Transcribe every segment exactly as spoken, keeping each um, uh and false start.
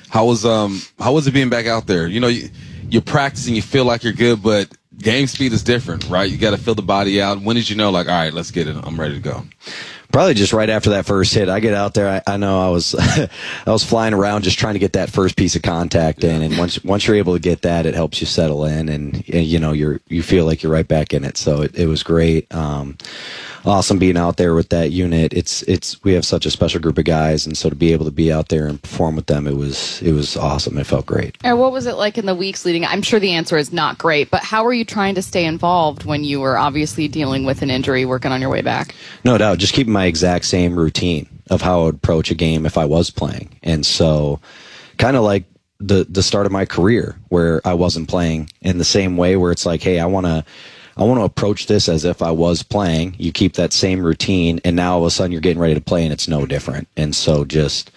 How was um how was it being back out there? You know, you, you're practicing, you feel like you're good, but game speed is different, right? You got to feel the body out. When did you know, like, all right, let's get it, I'm ready to go? Probably just right after that first hit. I get out there. I, I know I was, I was flying around just trying to get that first piece of contact in, and once once you're able to get that, it helps you settle in, and, and you know you're you feel like you're right back in it. So it, it was great. Um, awesome being out there with that unit. It's it's we have such a special group of guys, and so to be able to be out there and perform with them, it was it was awesome. It felt great. And what was it like in the weeks leading? I'm sure the answer is not great, but how were you trying to stay involved when you were obviously dealing with an injury, working on your way back? No doubt, just keeping my exact same routine of how I would approach a game if I was playing, and so kind of like the the start of my career where I wasn't playing in the same way, where it's like, hey, I want to. I want to approach this as if I was playing. You keep that same routine, and now all of a sudden you're getting ready to play, and it's no different. And so just,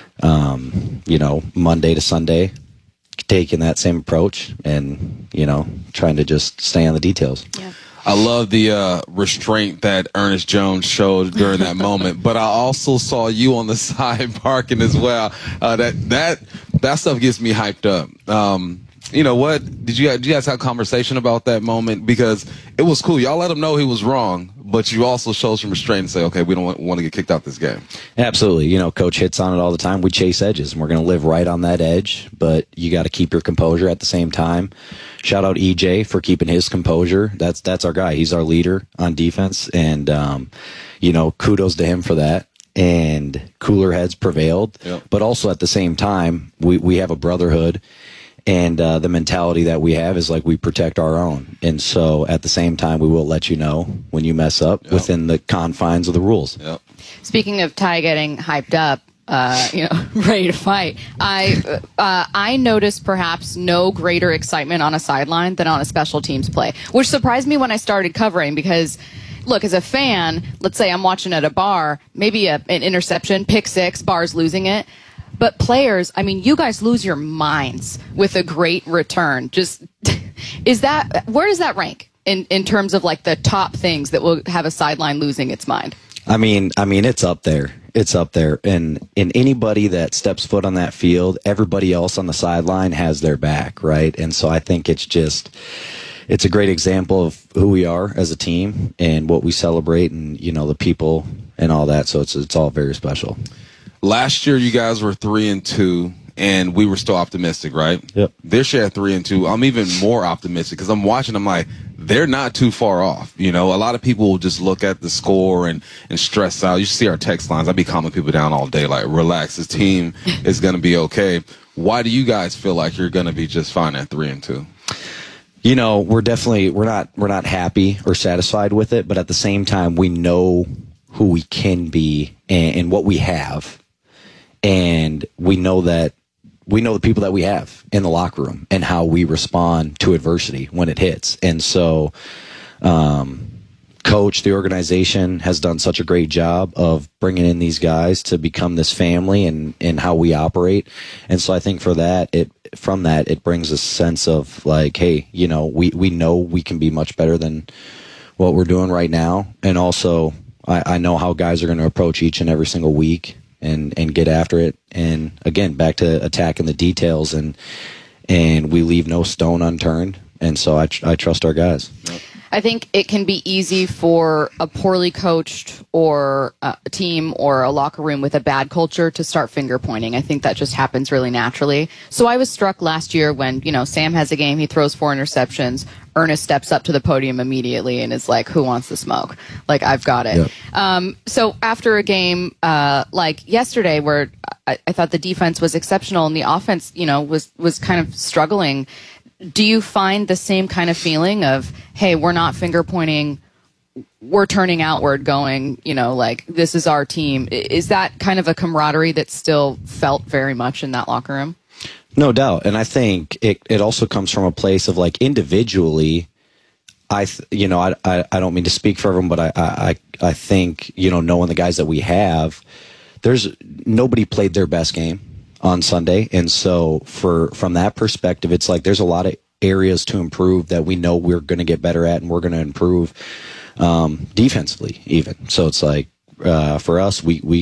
um, you know, Monday to Sunday, taking that same approach and, you know, trying to just stay on the details. Yeah. I love the uh, restraint that Ernest Jones showed during that moment, but I also saw you on the side barking as well. Uh, that that that stuff gets me hyped up. Um, You know what? Did you, did you guys have a conversation about that moment? Because it was cool. Y'all let him know he was wrong, but you also showed some restraint and say, okay, we don't want, want to get kicked out this game. Absolutely. You know, Coach hits on it all the time. We chase edges, and we're going to live right on that edge, but you got to keep your composure at the same time. Shout out E J for keeping his composure. That's that's our guy. He's our leader on defense, and, um, you know, kudos to him for that. And cooler heads prevailed. Yep. But also at the same time, we, we have a brotherhood. And uh, the mentality that we have is like we protect our own. And so at the same time, we will let you know when you mess up yep. within the confines of the rules. Yep. Speaking of Ty getting hyped up, uh, you know, ready to fight, I uh, I noticed perhaps no greater excitement on a sideline than on a special teams play, which surprised me when I started covering because, look, as a fan, let's say I'm watching at a bar, maybe a, an interception, pick six, bar's losing it. But players, I mean, you guys lose your minds with a great return. Just is that where does that rank in, in terms of like the top things that will have a sideline losing its mind? I mean, I mean, it's up there. It's up there. And in anybody that steps foot on that field, everybody else on the sideline has their back, right? And so I think it's just it's a great example of who we are as a team and what we celebrate, and you know the people and all that. So it's it's all very special. Last year, you guys were three and two, and we were still optimistic, right? Yep. This year at three and two, I'm even more optimistic because I'm watching. I'm like, they're not too far off. You know, a lot of people will just look at the score and and stress out. You should see our text lines. I be calming people down all day, like, relax. This team is going to be okay. Why do you guys feel like you're going to be just fine at three and two? You know, we're definitely we're not we're not happy or satisfied with it, but at the same time, we know who we can be and, and what we have. And we know that we know the people that we have in the locker room and how we respond to adversity when it hits. And so, um, Coach, the organization has done such a great job of bringing in these guys to become this family and, and how we operate. And so I think for that, it from that, it brings a sense of like, hey, you know, we, we know we can be much better than what we're doing right now. And also, I, I know how guys are going to approach each and every single week. And, and get after it. And again, back to attacking the details, and and we leave no stone unturned. And so I, tr- I trust our guys. Yep. I think it can be easy for a poorly coached or a team or a locker room with a bad culture to start finger pointing. I think that just happens really naturally. So I was struck last year when, you know, Sam has a game, he throws four interceptions. Ernest steps up to the podium immediately and is like, who wants the smoke? Like, I've got it. Yep. Um, so after a game uh, like yesterday where I, I thought the defense was exceptional and the offense, you know, was, was kind of struggling, do you find the same kind of feeling of, hey, we're not finger pointing, we're turning outward going, you know, like, this is our team? Is that kind of a camaraderie that still felt very much in that locker room? No doubt. And I think it, it also comes from a place of like individually, I, th- you know, I, I, I don't mean to speak for everyone, but I, I, I think, you know, knowing the guys that we have, there's nobody played their best game on Sunday. And so for, from that perspective, it's like, there's a lot of areas to improve that we know we're going to get better at, and we're going to improve, um, defensively even. So it's like, uh, for us, we, we,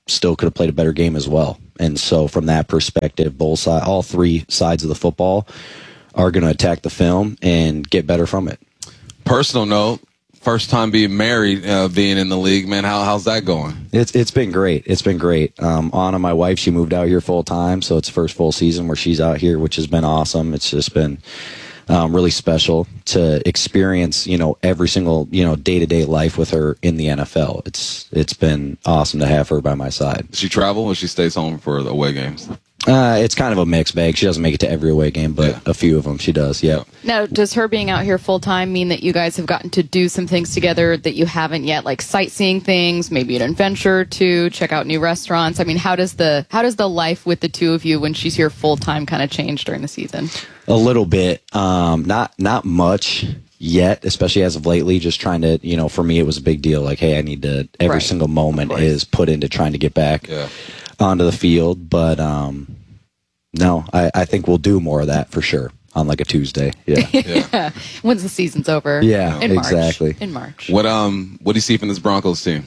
still could have played a better game as well. And so from that perspective, both side, all three sides of the football are going to attack the film and get better from it. Personal note, first time being married, uh, being in the league, man, how, how's that going? It's It's been great. It's been great. Um, Anna, my wife, she moved out here full time, so it's the first full season where she's out here, which has been awesome. It's just been um, really special to experience, you know, every single, you know, day-to-day life with her in the N F L. It's It's been awesome to have her by my side. Does she travel or she stays home for the away games? Uh, it's kind of a mixed bag. She doesn't make it to every away game, but Yeah. a few of them she does, yeah. Now, does her being out here full time mean that you guys have gotten to do some things together that you haven't yet, like sightseeing things, maybe an adventure to check out new restaurants? I mean, how does the how does the life with the two of you when she's here full time kind of change during the season? A little bit. Um, not not much yet, especially as of lately, just trying to, you know, for me it was a big deal. Like, hey, I need to, every Right. single moment Right. is put into trying to get back Yeah. onto the field. But um, no, I, I think we'll do more of that for sure on like a Tuesday. Yeah. Yeah. Once the season's over. Yeah, in March. exactly. In March. What um what do you see from this Broncos team?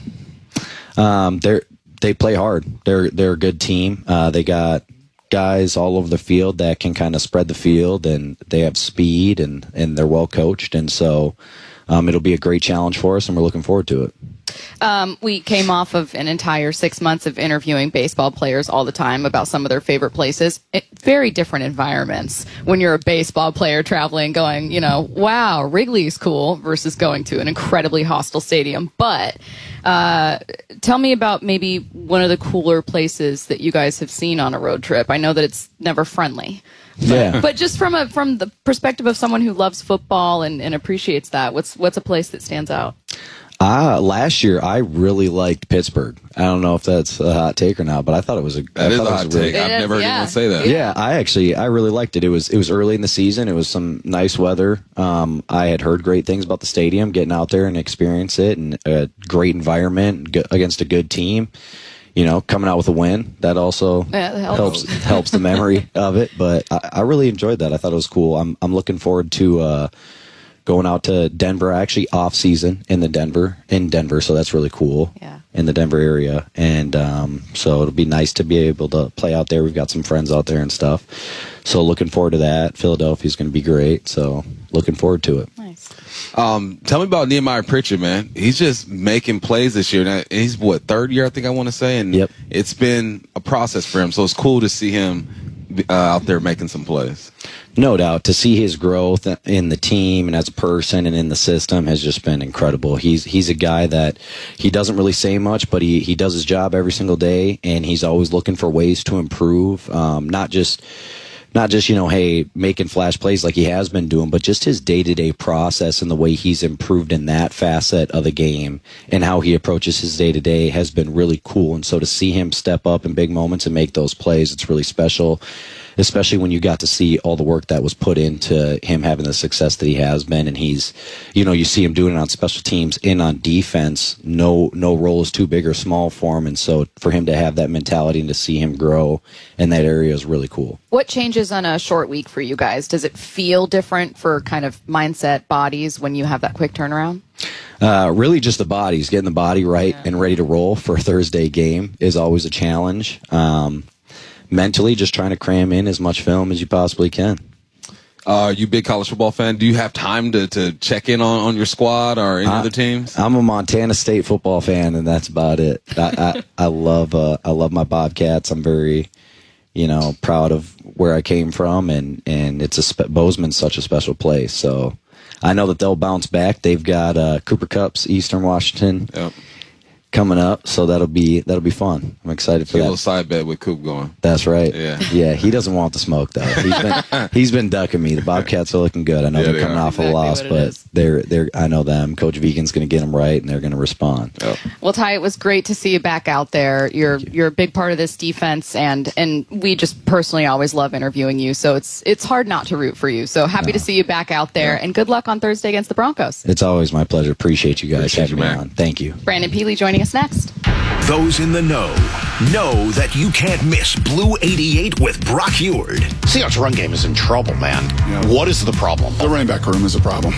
Um, they're they play hard. They're they're a good team. Uh, they got guys all over the field that can kind of spread the field, and they have speed, and and they're well coached, and so um, it'll be a great challenge for us, and we're looking forward to it. Um, we came off of an entire six months of interviewing baseball players all the time about some of their favorite places. It, very different environments when you're a baseball player traveling, going, you know, wow, Wrigley's cool versus going to an incredibly hostile stadium. But uh, tell me about maybe one of the cooler places that you guys have seen on a road trip. I know that it's never friendly. Yeah. But just from a from the perspective of someone who loves football and, and appreciates that, what's what's a place that stands out? Uh, last year, I really liked Pittsburgh. I don't know if that's a hot take or not, but I thought it was a That I is thought a it was hot really- take. I've It is, never heard yeah. anyone say that. Yeah, I actually I really liked it. It was it was early in the season. It was some nice weather. Um, I had heard great things about the stadium. Getting out there and experience it, and a great environment g- against a good team. You know, coming out with a win, that also Yeah, that helps helps. helps the memory of it. But I, I really enjoyed that. I thought it was cool. I'm I'm looking forward to uh, going out to Denver. Actually, off season in the Denver in Denver, so that's really cool. Yeah. In the Denver area, and um, so it'll be nice to be able to play out there. We've got some friends out there and stuff, so looking forward to that. Philadelphia's going to be great, so looking forward to it. Nice. Um, tell me about Nehemiah Pritchard, man. He's just making plays this year. Now, he's what, third year, I think I want to say, and Yep. it's been a process for him. So it's cool to see him uh, out there making some plays. No doubt, to see his growth in the team and as a person and in the system has just been incredible. He's he's a guy that he doesn't really say much, but he, he does his job every single day, and he's always looking for ways to improve. Um, not just not just you know, hey, making flash plays like he has been doing, but just his day to day process and the way he's improved in that facet of the game and how he approaches his day to day has been really cool. And so to see him step up in big moments and make those plays, it's really special. Especially when you got to see all the work that was put into him having the success that he has been. And he's, you know, you see him doing it on special teams and on defense. No, no role is too big or small for him. And so for him to have that mentality and to see him grow in that area is really cool. What changes on a short week for you guys? Does it feel different for kind of mindset bodies when you have that quick turnaround? Uh, really just the bodies, getting the body right and ready to roll for a Thursday game is always a challenge. Um, mentally just trying to cram in as much film as you possibly can. Uh, are you a big college football fan? Do you have time to, to check in on, on your squad or any I- other teams? I'm a Montana State football fan, and that's about it. I, I, I love uh, I love my Bobcats. I'm very, you know, proud of where I came from, and, and it's a spe- Bozeman's such a special place. So I know that they'll bounce back. They've got uh, Cooper Kupp's Eastern Washington Yep. coming up, so that'll be that'll be fun. I'm excited for Get a that. little side bet with Coop going. That's right. Yeah. yeah. He doesn't want the smoke though. He's been he's been ducking me. The Bobcats are looking good. I know Yeah, they're they coming are. off a Exactly loss, what it but is. they're they're. I know them. Coach Vegan's going to get them right, and they're going to respond. Yep. Well, Ty, it was great to see you back out there. You're you're a big part of this defense, and and we just personally always love interviewing you. So it's it's hard not to root for you. So happy to see you back out there, and good luck on Thursday against the Broncos. It's always my pleasure. Appreciate you guys Appreciate having you, me man. on. Thank you. Brandon Peely joining us next. Those in the know know that you can't miss Blue eighty-eight with Brock Heward. Seahawks run game is in trouble, man. Yeah. What is the problem? The running back room is a problem.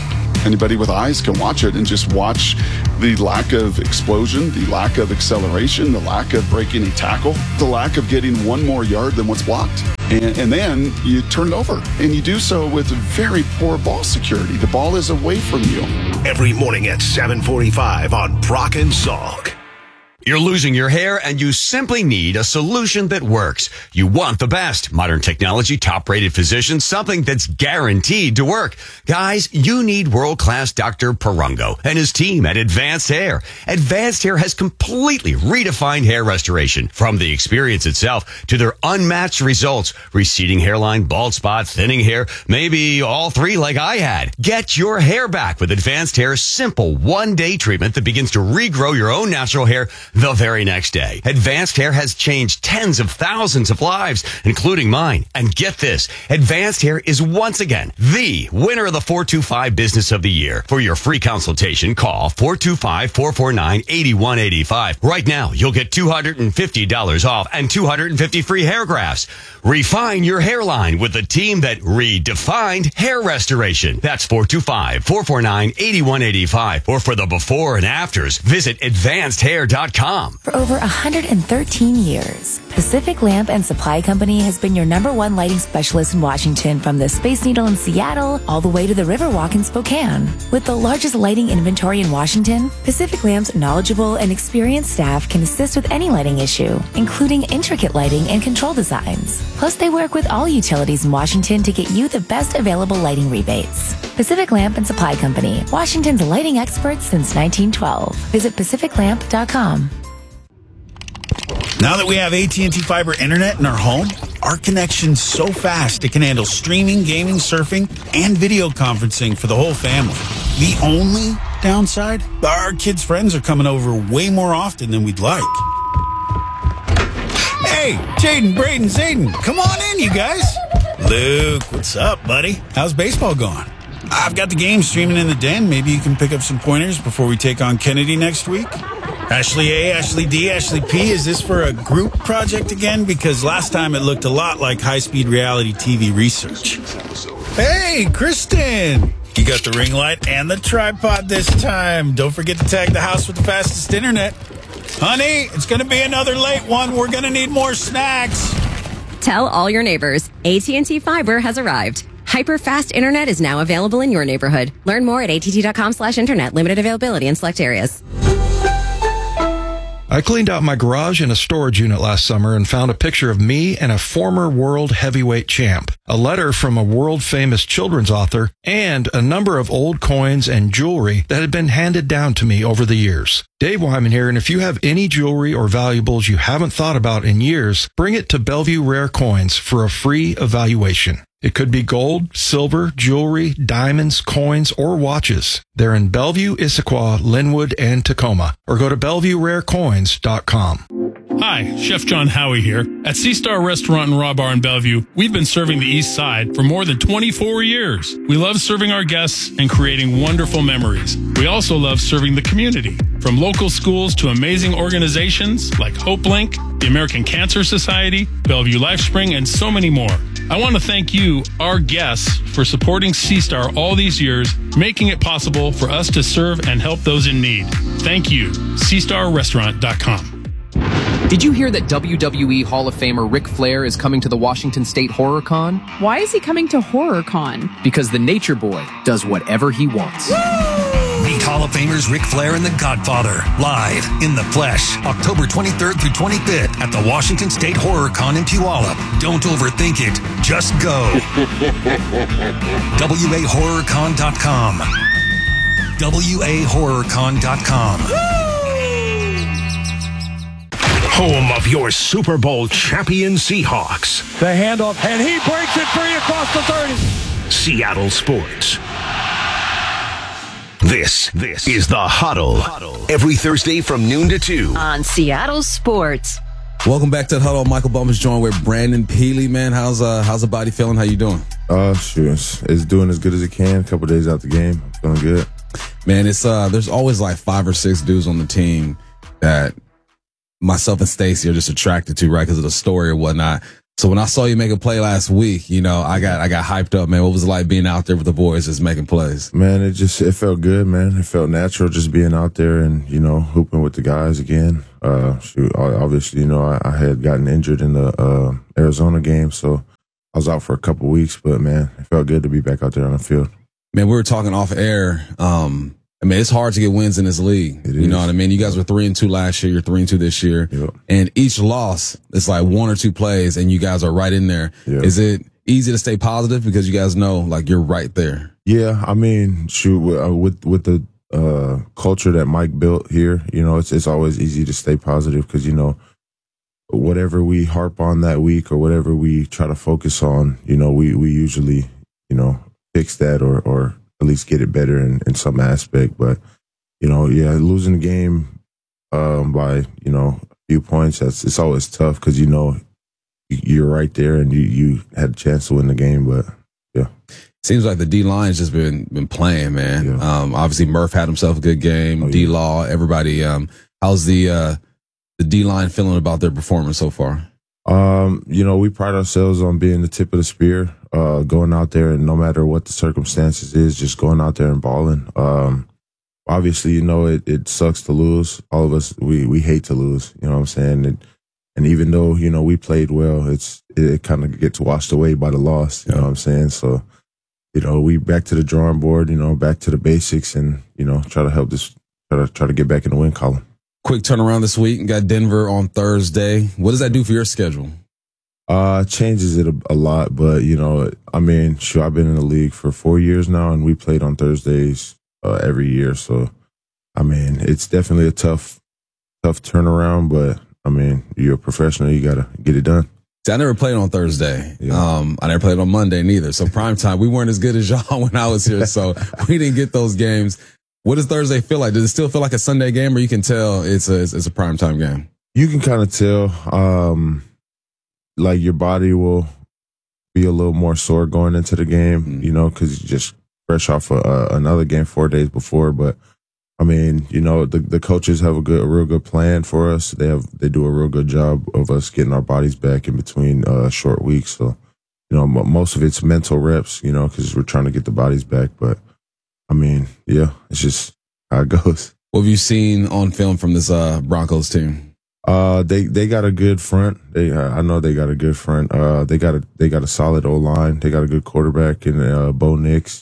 Anybody with eyes can watch it and just watch the lack of explosion, the lack of acceleration, the lack of breaking a tackle, the lack of getting one more yard than what's blocked. And, and then you turn it over, and you do so with very poor ball security. The ball is away from you. Every morning at seven forty-five on Brock and Salk. You're losing your hair and you simply need a solution that works. You want the best. Modern technology, top-rated physicians, something that's guaranteed to work. Guys, you need world-class Doctor Perungo and his team at Advanced Hair. Advanced Hair has completely redefined hair restoration. From the experience itself to their unmatched results. Receding hairline, bald spot, thinning hair, maybe all three like I had. Get your hair back with Advanced Hair's simple one-day treatment that begins to regrow your own natural hair the very next day. Advanced Hair has changed tens of thousands of lives, including mine. And get this, Advanced Hair is once again the winner of the four two five Business of the Year. For your free consultation, call four two five, four four nine, eight one eight five. Right now, you'll get two hundred fifty dollars off and two hundred fifty free hair grafts. Refine your hairline with the team that redefined hair restoration. That's four two five, four four nine, eight one eight five. Or for the before and afters, visit advanced hair dot com. For over one hundred thirteen years, Pacific Lamp and Supply Company has been your number one lighting specialist in Washington, from the Space Needle in Seattle all the way to the Riverwalk in Spokane. With the largest lighting inventory in Washington, Pacific Lamp's knowledgeable and experienced staff can assist with any lighting issue, including intricate lighting and control designs. Plus, they work with all utilities in Washington to get you the best available lighting rebates. Pacific Lamp and Supply Company, Washington's lighting experts since nineteen twelve. Visit pacific lamp dot com. Now that we have A T and T Fiber Internet in our home, our connection's so fast it can handle streaming, gaming, surfing, and video conferencing for the whole family. The only downside? Our kids' friends are coming over way more often than we'd like. Hey, Jaden, Braden, Zayden, come on in, you guys. Luke, what's up, buddy? How's baseball going? I've got the game streaming in the den. Maybe you can pick up some pointers before we take on Kennedy next week. Ashley A, Ashley D, Ashley P, is this for a group project again? Because last time it looked a lot like high-speed reality T V research. Hey, Kristen! You got the ring light and the tripod this time. Don't forget to tag the house with the fastest internet. Honey, it's going to be another late one. We're going to need more snacks. Tell all your neighbors, A T and T Fiber has arrived. Hyper-fast internet is now available in your neighborhood. Learn more at A T T dot com slash internet. Limited availability in select areas. I cleaned out my garage and a storage unit last summer and found a picture of me and a former world heavyweight champ, a letter from a world-famous children's author, and a number of old coins and jewelry that had been handed down to me over the years. Dave Wyman here, and if you have any jewelry or valuables you haven't thought about in years, bring it to Bellevue Rare Coins for a free evaluation. It could be gold, silver, jewelry, diamonds, coins, or watches. They're in Bellevue, Issaquah, Linwood, and Tacoma. Or go to bellevue rare coins dot com. Hi, Chef John Howie here. At Sea Star Restaurant and Raw Bar in Bellevue, we've been serving the East Side for more than twenty-four years. We love serving our guests and creating wonderful memories. We also love serving the community, from local schools to amazing organizations like HopeLink, the American Cancer Society, Bellevue LifeSpring, and so many more. I want to thank you, our guests, for supporting Sea Star all these years, making it possible for us to serve and help those in need. Thank you. sea star restaurant dot com. Did you hear that W W E Hall of Famer Ric Flair is coming to the Washington State Horror Con? Why is he coming to Horror Con? Because the Nature Boy does whatever he wants. Meet Hall of Famers Ric Flair and The Godfather live in the flesh, October twenty-third through twenty-fifth at the Washington State Horror Con in Puyallup. Don't overthink it. Just go. W A horror con dot com. W A horror con dot com. Home of your Super Bowl champion Seahawks. The handoff, and he breaks it free across the thirty. Seattle Sports. This, this is The Huddle. Huddle. Every Thursday from noon to two. On Seattle Sports. Welcome back to The Huddle. Michael Bummer's joined with Brandon Peely, man. How's uh how's the body feeling? How you doing? Uh, sure. It's, it's doing as good as it can. A couple days out the game. I'm feeling good. Man, it's uh there's always like five or six dudes on the team that myself and Stacy are just attracted to, right, because of the story or whatnot. So when I saw you make a play last week, you know, I got I got hyped up, man. What was it like being out there with the boys just making plays? Man, it just it felt good, man. It felt natural just being out there and, you know, hooping with the guys again. Uh, shoot, obviously, you know, I, I had gotten injured in the uh, Arizona game, so I was out for a couple weeks. But, man, it felt good to be back out there on the field. Man, we were talking off air. Um, I mean, it's hard to get wins in this league. It you is. know what I mean? You guys were three and two last year. You're three and two this year. Yep. And each loss, it's like one or two plays, and you guys are right in there. Yep. Is it easy to stay positive because you guys know, like, you're right there? Yeah, I mean, shoot, with uh, with, with the uh, culture that Mike built here, you know, it's it's always easy to stay positive because, you know, whatever we harp on that week or whatever we try to focus on, you know, we, we usually, you know, fix that or, or at least get it better in, in some aspect. But, you know, yeah, losing the game um, by, you know, a few points, that's it's always tough because, you know, you're right there and you, you had a chance to win the game. But, yeah. Seems like the D-line's just been been playing, man. Yeah. Um, obviously, Murph had himself a good game. Oh, yeah. D-Law, everybody. Um, how's the uh, the D-line feeling about their performance so far? Um, you know, we pride ourselves on being the tip of the spear, uh, going out there and no matter what the circumstances is, just going out there and balling. Um, obviously, you know, it, it sucks to lose. All of us, we, we hate to lose, you know what I'm saying? And, and even though, you know, we played well, it's, it, it kind of gets washed away by the loss, you know what I'm saying? So, you know, we back to the drawing board, you know, back to the basics and, you know, try to help this, try to, try to get back in the win column. Quick turnaround this week. Got Denver on Thursday. What does that do for your schedule? Uh, changes it a, a lot, but you know, I mean, sure, I've been in the league for four years now, and we played on Thursdays uh, every year. So, I mean, it's definitely a tough, tough turnaround. But I mean, you're a professional; you gotta get it done. See, I never played on Thursday. Yeah. Um, I never played on Monday neither. So prime time, we weren't as good as y'all when I was here, so we didn't get those games. What does Thursday feel like? Does it still feel like a Sunday game, or you can tell it's a it's a primetime game? You can kind of tell, um, like your body will be a little more sore going into the game, mm-hmm. you know, because you're just fresh off a, uh, another game four days before. But I mean, you know, the the coaches have a good, a real good plan for us. They have they do a real good job of us getting our bodies back in between uh, short weeks. So, you know, m- most of it's mental reps, you know, because we're trying to get the bodies back, but. I mean, yeah, it's just how it goes. What have you seen on film from this uh, Broncos team? Uh, they they got a good front. They uh, I know they got a good front. Uh, they got a they got a solid O line. They got a good quarterback in uh, Bo Nix.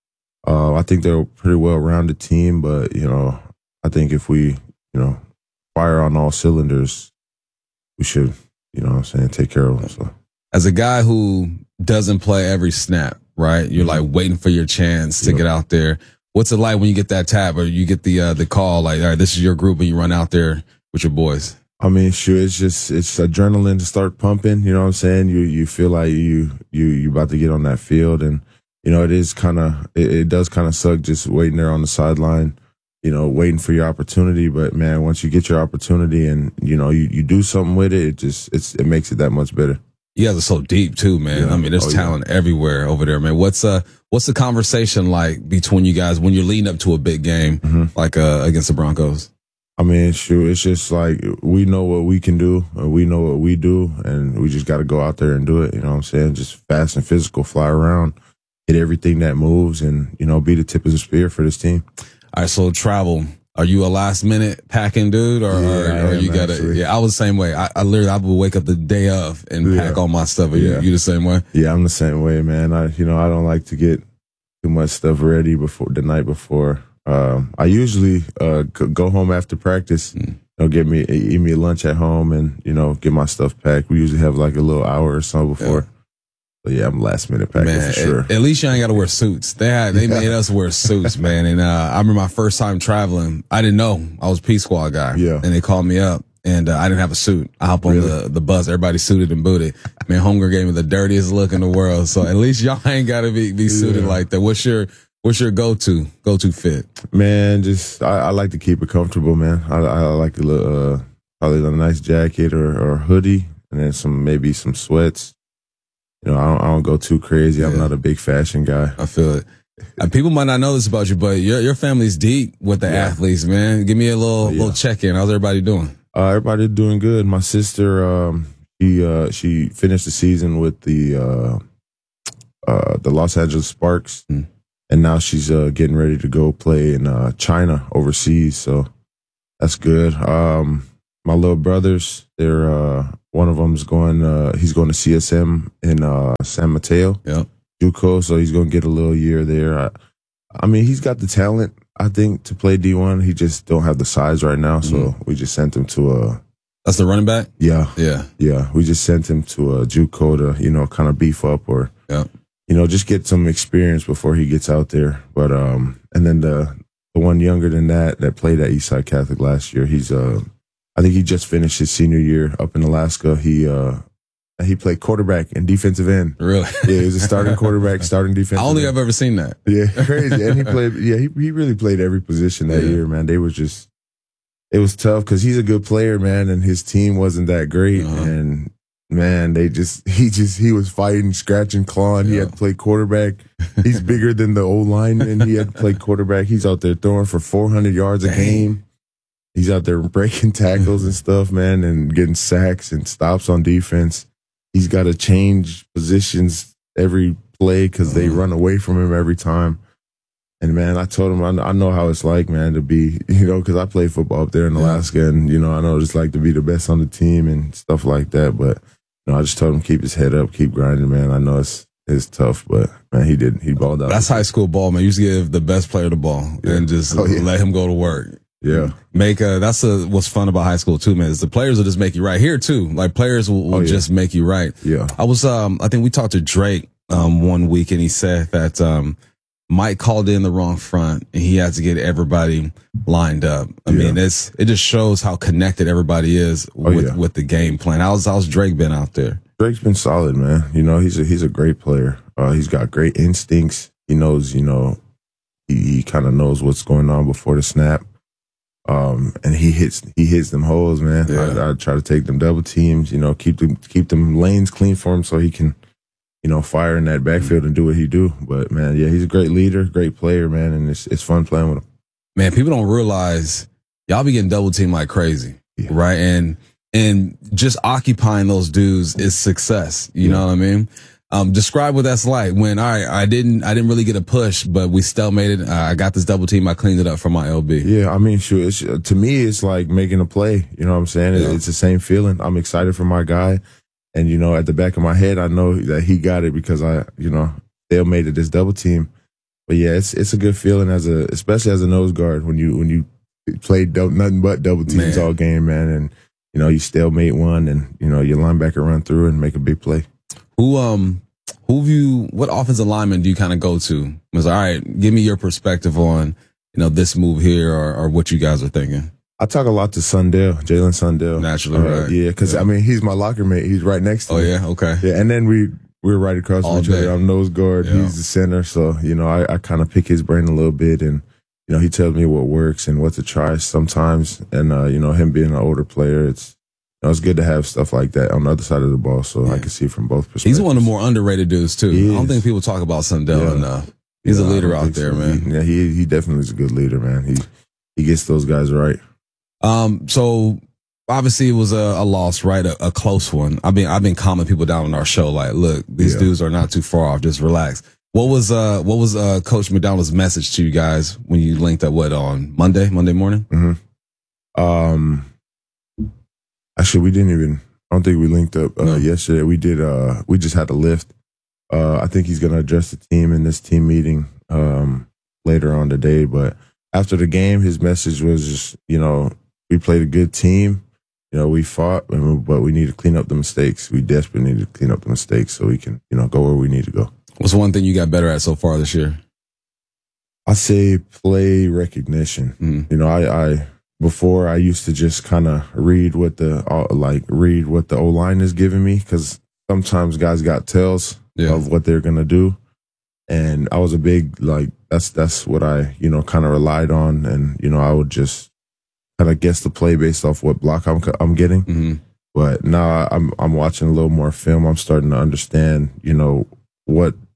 Uh, I think they're a pretty well rounded team, but you know, I think if we you know fire on all cylinders, we should you know what I'm saying take care of them. So. As a guy who doesn't play every snap. Right, you're like waiting for your chance to yep. get out there. What's it like when you get that tap or you get the uh, the call? Like, all right, this is your group, and you run out there with your boys. I mean, sure, it's just it's adrenaline to start pumping. You know what I'm saying? You you feel like you you you about to get on that field, and you know it is kind of it, it does kind of suck just waiting there on the sideline. You know, waiting for your opportunity. But man, once you get your opportunity and you know you, you do something with it, it just it's it makes it that much better. You guys are so deep too, man. Yeah. I mean, there's oh, talent yeah. everywhere over there, man. What's uh, what's the conversation like between you guys when you're leading up to a big game mm-hmm. like uh, against the Broncos? I mean, sure, it's just like we know what we can do, and we know what we do, and we just got to go out there and do it. You know what I'm saying? Just fast and physical, fly around, hit everything that moves, and you know, be the tip of the spear for this team. All right, so travel. Are you a last minute packing dude, or, yeah, or, or you got to? Yeah, I was the same way. I, I literally I would wake up the day of and yeah. pack all my stuff. Are yeah. you, you the same way? Yeah, I'm the same way, man. I you know I don't like to get too much stuff ready before the night before. Um, I usually uh, go home after practice, mm. you know, get me eat me lunch at home, and you know get my stuff packed. We usually have like a little hour or so before. Yeah. But yeah, I'm last minute packing man, for sure. At, at least you ain't got to wear suits. They had, they yeah. made us wear suits, man. And uh, I remember my first time traveling. I didn't know I was a Peace Squad guy. Yeah. And they called me up, and uh, I didn't have a suit. I hop on really? the the bus. Everybody suited and booted. Man, Homegirl gave me the dirtiest look in the world. So at least y'all ain't got to be be suited yeah. like that. What's your What's your go to go to fit? Man, just I, I like to keep it comfortable, man. I, I like a little, uh, probably a nice jacket or, or hoodie, and then some maybe some sweats. You know, I don't, I don't go too crazy. I'm yeah. not a big fashion guy. I feel it. Uh, people might not know this about you, but your your family's deep with the yeah. athletes, man. Give me a little oh, yeah. little check in. How's everybody doing? Uh, everybody doing good. My sister, um, She uh, she finished the season with the uh, uh, the Los Angeles Sparks, mm. and now she's uh, getting ready to go play in uh, China overseas. So that's good. Um, my little brothers, they're uh, one of them's going. Uh, he's going to C S M in uh, San Mateo, yeah, JUCO. So he's going to get a little year there. I, I mean, he's got the talent, I think, to play D one. He just don't have the size right now. So mm-hmm. we just sent him to a. That's the running back? Yeah. Yeah. Yeah. We just sent him to a JUCO to, you know, kind of beef up or, yeah. you know, just get some experience before he gets out there. But, um, and then the, the one younger than that, that played at Eastside Catholic last year, he's, uh, I think he just finished his senior year up in Alaska. He, uh, he played quarterback and defensive end. Really? Yeah, he was a starting quarterback, starting defensive I don't think end. I've ever seen that. Yeah, crazy. And he played, yeah, he, he really played every position that yeah. year, man. They were just, it was tough because he's a good player, man, and his team wasn't that great. Uh-huh. And man, they just, he just, he was fighting, scratching, clawing. Yeah. He had to play quarterback. He's bigger than the old lineman. He had to play quarterback. He's out there throwing for four hundred yards a game. He's out there breaking tackles and stuff, man, and getting sacks and stops on defense. He's got to change positions every play because uh-huh. they run away from him every time. And, man, I told him, I know how it's like, man, to be, you know, because I play football up there in Alaska, yeah. and, you know, I know it's like to be the best on the team and stuff like that. But, you know, I just told him keep his head up, keep grinding, man. I know it's it's tough, but, man, he did. He balled out. That's high school ball, man. You just give the best player the ball yeah. and just oh, yeah. let him go to work. Yeah. Make a, that's a, what's fun about high school, too, man, is the players will just make you right. Here, too. Like, players will, will oh, yeah. just make you right. Yeah. I was, um, I think we talked to Drake um, one week, and he said that, um, Mike called in the wrong front and he had to get everybody lined up. I yeah. mean, it's, it just shows how connected everybody is oh, with, yeah. with the game plan. How's, how's Drake been out there? Drake's been solid, man. You know, he's a, he's a great player. Uh, he's got great instincts. He knows, you know, he, he kind of knows what's going on before the snap. Um, and he hits, he hits them holes, man. Yeah. I, I try to take them double teams, you know, keep them, keep them lanes clean for him so he can, you know, fire in that backfield and do what he do. But, man, yeah, he's a great leader, great player, man, and it's it's fun playing with him. Man, people don't realize y'all be getting double teamed like crazy, yeah. right? And and just occupying those dudes is success. You yeah. know what I mean? Um, describe what that's like when, all right, I didn't I didn't really get a push, but we still made it. Uh, I got this double team. I cleaned it up for my L B. Yeah, I mean, sure. It's, to me, it's like making a play. You know what I'm saying? Yeah. It's the same feeling. I'm excited for my guy. And, you know, at the back of my head, I know that he got it because I, you know, they made it this double team. But yeah, it's it's a good feeling as a, especially as a nose guard when you when you play do- nothing but double teams man. all game, man. And, you know, you stalemate one and, you know, your linebacker run through and make a big play. Who, um, who have you, what offensive lineman do you kind of go to? It was, all right, give me your perspective on, you know, this move here or, or what you guys are thinking. I talk a lot to Sundell, Jalen Sundell. Naturally, uh, right. Yeah, because, yeah. I mean, he's my locker mate. He's right next to oh, me. Oh, yeah? Okay. Yeah, and then we, we're right across All from each day. other. I'm nose guard. Yeah. He's the center. So, you know, I, I kind of pick his brain a little bit. And, you know, he tells me what works and what to try sometimes. And, uh, you know, him being an older player, it's, you know, it's good to have stuff like that on the other side of the ball so yeah. I can see from both perspectives. He's one of the more underrated dudes, too. I don't think people talk about Sundell yeah. enough. He's yeah, a leader out there, so. man. He, yeah, he he definitely is a good leader, man. He he gets those guys right. Um, so obviously it was a, a loss, right? A, a close one. I've been I've been calming people down on our show, like, look, these yeah. dudes are not too far off. Just relax. What was uh what was uh Coach McDonald's message to you guys when you linked up? What on Monday? Monday morning? Mm-hmm. Um, actually, we didn't even. I don't think we linked up uh, no. yesterday. We did. Uh, we just had to lift. Uh, I think he's going to address the team in this team meeting um, later on today. But after the game, his message was just, you know, we played a good team. You know, we fought, but we need to clean up the mistakes. We desperately need to clean up the mistakes so we can, you know, go where we need to go. What's one thing you got better at so far this year? I say play recognition. Mm. You know, I, I before I used to just kind of read what the uh, like read what the O-line is giving me because sometimes guys got tells yeah. of what they're gonna do, and I was a big like that's that's what I you know kind of relied on, and you know I would just kind of guess the play based off what block I'm I'm getting. Mm-hmm. But now I'm I'm watching a little more film. I'm starting to understand you know what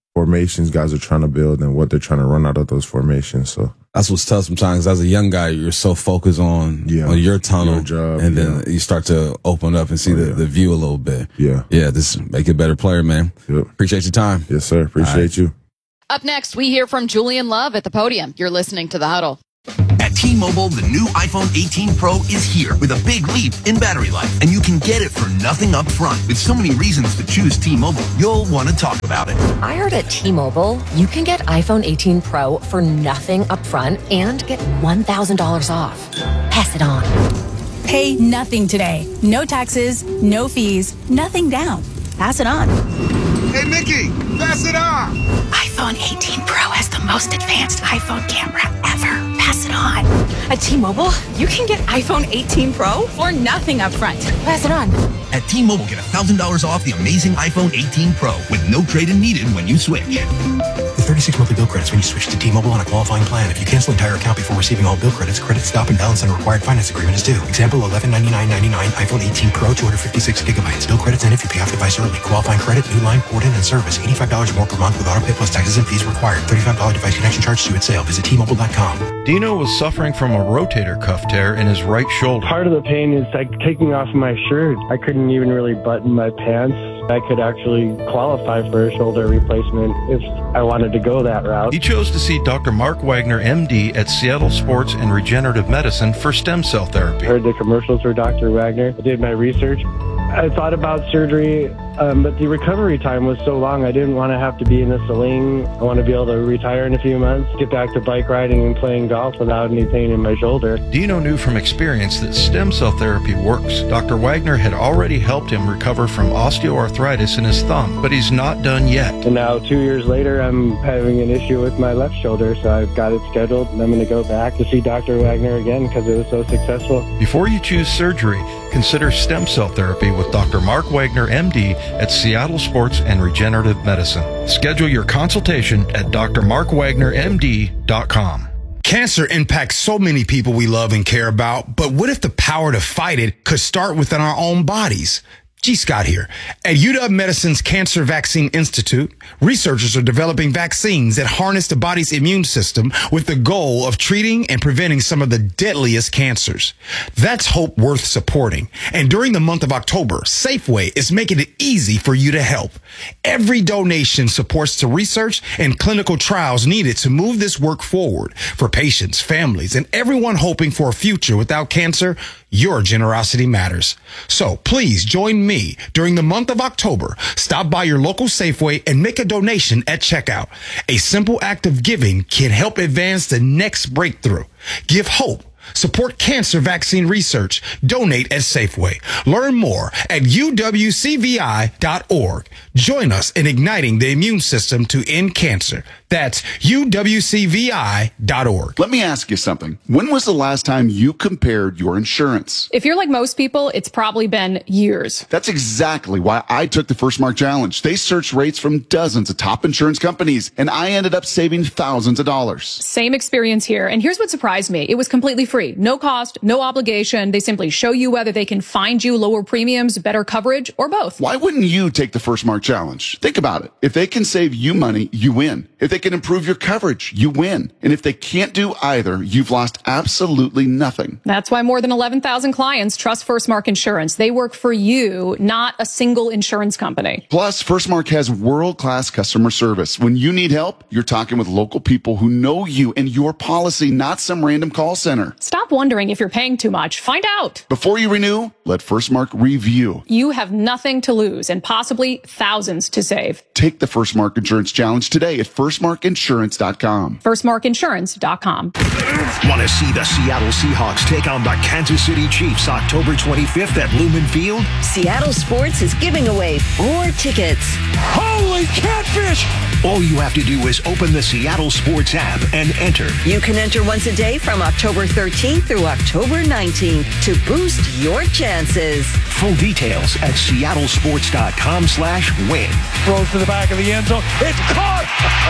formations guys are trying to build and what they're trying to run out of those formations. So that's what's tough sometimes. As a young guy, you're so focused on, yeah, on your tunnel, your job, and then yeah. you start to open up and see oh, the, yeah. the view a little bit. Yeah. Yeah, just make you a better player, man. Yep. Appreciate your time. Yes, sir. Appreciate right. you. Up next, we hear from Julian Love at the podium. You're listening to The Huddle. At T-Mobile, the new iPhone eighteen Pro is here with a big leap in battery life, and you can get it for nothing up front. With so many reasons to choose T-Mobile, you'll want to talk about it. I heard at T-Mobile, you can get iPhone eighteen Pro for nothing up front and get one thousand dollars off. Pass it on. Pay nothing today. No taxes, no fees, nothing down. Pass it on. Hey, Mickey, pass it on. iPhone eighteen Pro has the most advanced iPhone camera ever. Pass it on. At T-Mobile, you can get iPhone eighteen Pro for nothing up front. Pass it on. At T-Mobile, get one thousand dollars off the amazing iPhone eighteen Pro with no trade-in needed when you switch. With thirty-six monthly bill credits when you switch to T-Mobile on a qualifying plan. If you cancel entire account before receiving all bill credits, credit stop and balance on a required finance agreement is due. Example, eleven ninety-nine ninety-nine iPhone eighteen Pro, two hundred fifty-six gigabytes. Bill credits end if you pay off device early. Qualifying credit, new line, port in, and service. eighty-five dollars more per month with auto pay plus taxes and fees required. thirty-five dollars device connection charge due at sale. Visit T Mobile dot com. Dino was suffering from a rotator cuff tear in his right shoulder. Part of the pain is like taking off my shirt. I couldn't even really button my pants. I could actually qualify for a shoulder replacement if I wanted to go that route. He chose to see Doctor Mark Wagner, M D, at Seattle Sports and Regenerative Medicine for stem cell therapy. I heard the commercials for Doctor Wagner. I did my research. I thought about surgery, um, but the recovery time was so long. I didn't want to have to be in a sling. I want to be able to retire in a few months, get back to bike riding and playing golf without any pain in my shoulder. Dino knew from experience that stem cell therapy works. Doctor Wagner had already helped him recover from osteoarthritis in his thumb, but he's not done yet. And now, two years later, I'm having an issue with my left shoulder, so I've got it scheduled, and I'm going to go back to see Doctor Wagner again because it was so successful. Before you choose surgery, consider stem cell therapy with Doctor Mark Wagner, M D, at Seattle Sports and Regenerative Medicine. Schedule your consultation at D R mark wagner m d dot com. Cancer impacts so many people we love and care about, but what if the power to fight it could start within our own bodies? G. Scott here. At U W Medicine's Cancer Vaccine Institute, researchers are developing vaccines that harness the body's immune system with the goal of treating and preventing some of the deadliest cancers. That's hope worth supporting. And during the month of October, Safeway is making it easy for you to help. Every donation supports the research and clinical trials needed to move this work forward for patients, families, and everyone hoping for a future without cancer. Your generosity matters. So please join me during the month of October. Stop by your local Safeway and make a donation at checkout. A simple act of giving can help advance the next breakthrough. Give hope. Support cancer vaccine research. Donate at Safeway. Learn more at u w c v i dot org. Join us in igniting the immune system to end cancer. That's u w c v i dot org. Let me ask you something. When was the last time you compared your insurance? If you're like most people, it's probably been years. That's exactly why I took the First Mark Challenge. They searched rates from dozens of top insurance companies, and I ended up saving thousands of dollars. Same experience here. And here's what surprised me. It was completely free. No cost, no obligation. They simply show you whether they can find you lower premiums, better coverage, or both. Why wouldn't you take the First Mark Challenge? Think about it. If they can save you money, you win. If they can improve your coverage, you win. And if they can't do either, you've lost absolutely nothing. That's why more than eleven thousand clients trust First Mark Insurance. They work for you, not a single insurance company. Plus, First Mark has world-class customer service. When you need help, you're talking with local people who know you and your policy, not some random call center. Stop wondering if you're paying too much. Find out. Before you renew, let First Mark review. You have nothing to lose and possibly thousands to save. Take the First Mark Insurance Challenge today at first mark insurance dot com. first mark insurance dot com. Want to see the Seattle Seahawks take on the Kansas City Chiefs October twenty-fifth at Lumen Field? Seattle Sports is giving away four tickets. Holy catfish! All you have to do is open the Seattle Sports app and enter. You can enter once a day from October thirteenth through October nineteenth to boost your chances. Full details at seattle sports dot com slash win. Throws to the back of the end zone. It's caught!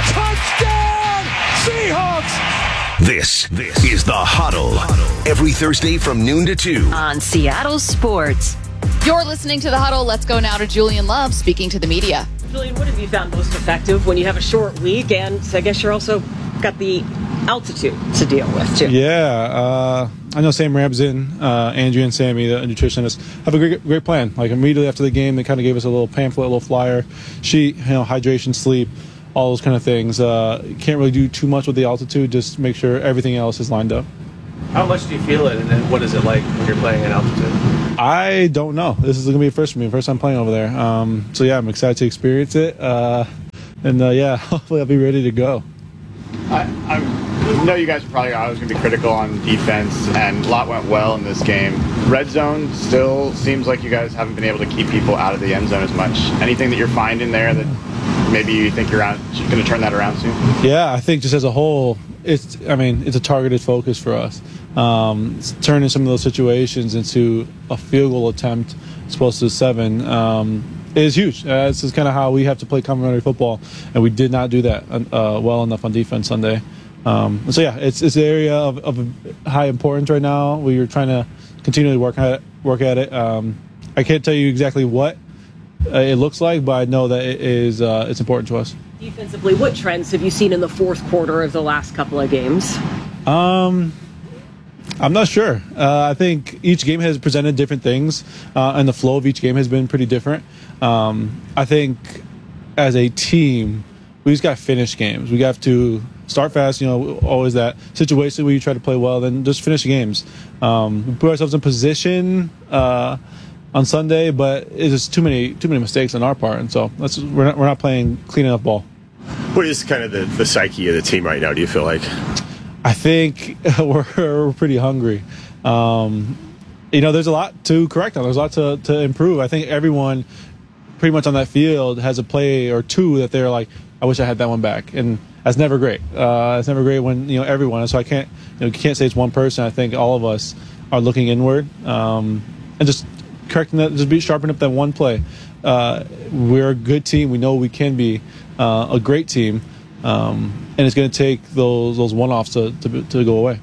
Touchdown! Seahawks! This, this is The Huddle. Every Thursday from noon to two. On Seattle Sports. You're listening to The Huddle. Let's go now to Julian Love speaking to the media. Julian, what have you found most effective when you have a short week, and I guess you're also got the altitude to deal with too? Yeah, uh, I know Sam Ramsden, uh, Andrea and Sammy, the nutritionist, have a great, great plan. Like immediately after the game, they kind of gave us a little pamphlet, a little flyer, sheet, you know, hydration, sleep, all those kind of things. Uh, can't really do too much with the altitude, just make sure everything else is lined up. How much do you feel it, and then what is it like when you're playing at altitude? I don't know. This is going to be a first for me, first time playing over there. Um, so yeah, I'm excited to experience it, uh, and uh, yeah, hopefully I'll be ready to go. I, I know you guys are probably always going to be critical on defense, and a lot went well in this game. Red zone still seems like you guys haven't been able to keep people out of the end zone as much. Anything that you're finding there that maybe you think you're going to turn that around soon? Yeah, I think just as a whole, it's. I mean, it's a targeted focus for us. Um, turning some of those situations into a field goal attempt, as opposed to seven. Um, is huge. Uh, this is kind of how we have to play complementary football, and we did not do that uh, well enough on defense Sunday. Um, so yeah, it's it's an area of, of high importance right now. We are trying to continually work at it, work at it. Um, I can't tell you exactly what uh, it looks like, but I know that it is uh, it's important to us. Defensively, what trends have you seen in the fourth quarter of the last couple of games? Um. I'm not sure. Uh, I think each game has presented different things, uh, and the flow of each game has been pretty different. Um, I think as a team, we just got to finish games. We have to start fast, you know, always that situation where you try to play well, then just finish games. Um, we put ourselves in position uh, on Sunday, but it's just too many too many mistakes on our part, and so that's, we're, not, we're not playing clean enough ball. What is kind of the, the psyche of the team right now, do you feel like? I think we're, we're pretty hungry. Um, you know, there's a lot to correct on. There's a lot to, to improve. I think everyone pretty much on that field has a play or two that they're like, I wish I had that one back. And that's never great. Uh, it's never great when, you know, everyone. So I can't, you know, you can't say it's one person. I think all of us are looking inward um, and just correcting that, just be sharpening up that one play. Uh, we're a good team. We know we can be uh, a great team. Um, and it's going to take those those one-offs to, to to go away.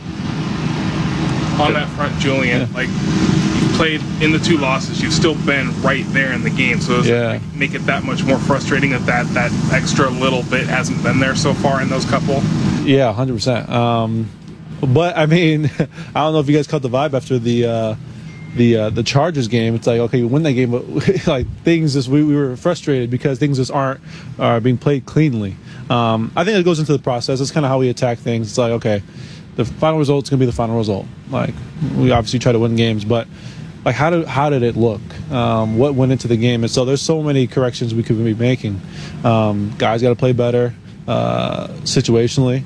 On that front, Julian, yeah. like you've played in the two losses, you've still been right there in the game. So does yeah. it make, make it that much more frustrating that, that that extra little bit hasn't been there so far in those couple? Yeah, one hundred percent. Um, but I mean, I don't know if you guys caught the vibe after the. Uh, The uh, the Chargers game. It's like, okay, we win that game, but like things just we, we were frustrated because things just aren't are being played cleanly. Um, I think it goes into the process. That's kind of how we attack things. It's like, okay, the final result's gonna be the final result. Like we obviously try to win games, but like how did how did it look? Um, what went into the game? And so there's so many corrections we could be making. Um, guys got to play better uh, situationally,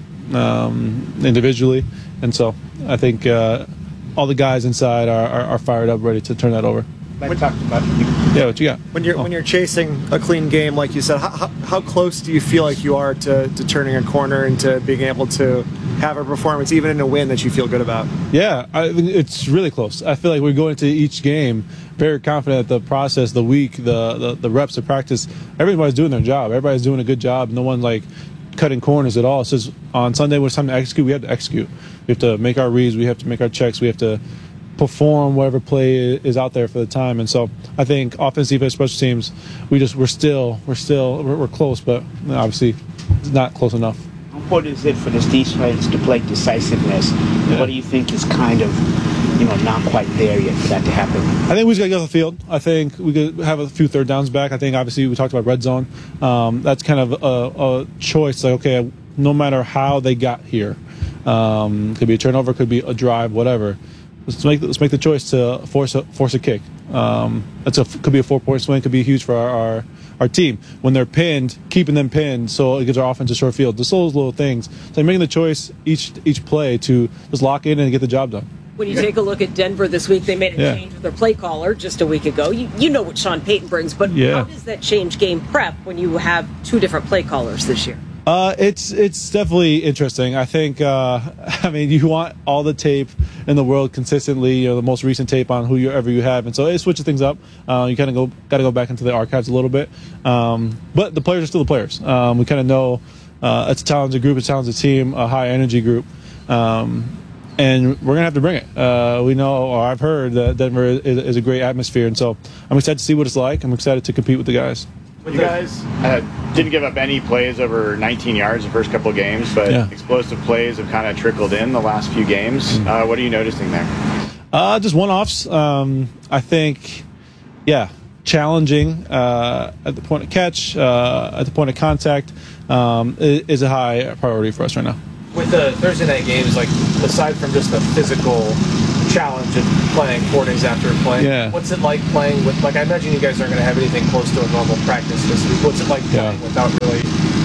um, individually, and so I think. Uh, all the guys inside are, are, are fired up, ready to turn that over. When, talk about yeah, what you got? When you're oh. when you're chasing a clean game, like you said, how, how, how close do you feel like you are to, to turning a corner and to being able to have a performance, even in a win, that you feel good about? Yeah, I, it's really close. I feel like we go into each game very confident that the process, the week, the, the, the reps, the practice, everybody's doing their job. Everybody's doing a good job. No one like cutting corners at all. It's just on Sunday when it's time to execute, we have to execute. We have to make our reads. We have to make our checks. We have to perform whatever play is out there for the time. And so I think offense, defense, special teams, we just we're still we're still we're, we're close, but obviously it's not close enough. How important is it for this defense to play decisiveness? Yeah. What do you think is kind of you know not quite there yet for that to happen? I think we just got to get off the field. I think we could have a few third downs back. I think obviously we talked about red zone. Um, that's kind of a, a choice. Like okay, no matter how they got here. Um, could be a turnover, could be a drive, whatever. Let's make let's make the choice to force a force a kick. Um, that's a could be a four point swing, could be huge for our, our our team when they're pinned, keeping them pinned, so it gives our offense a short field. Just those little things. So making the choice each each play to just lock in and get the job done. When you take a look at Denver this week, they made a yeah. change with their play caller just a week ago. You, you know what Sean Payton brings, but yeah. how does that change game prep when you have two different play callers this year? Uh, it's it's definitely interesting. I think, uh, I mean, you want all the tape in the world consistently, you know, the most recent tape on whoever you have. And so it switches things up. Uh, you kind of go got to go back into the archives a little bit. Um, but the players are still the players. Um, we kind of know uh, it's a talented group, it's a talented team, a high-energy group. Um, and we're going to have to bring it. Uh, we know, or I've heard, that Denver is, is a great atmosphere. And so I'm excited to see what it's like. I'm excited to compete with the guys. You guys uh, didn't give up any plays over nineteen yards the first couple of games, but Yeah. explosive plays have kind of trickled in the last few games. Uh, what are you noticing there? Uh, just one-offs. Um, I think, yeah, challenging uh, at the point of catch, uh, at the point of contact um, is, is a high priority for us right now. With the Thursday night games, like aside from just the physical challenge of playing four days after playing, Yeah. what's it like playing with, like I imagine you guys aren't going to have anything close to a normal practice this week. What's it like playing Yeah. without really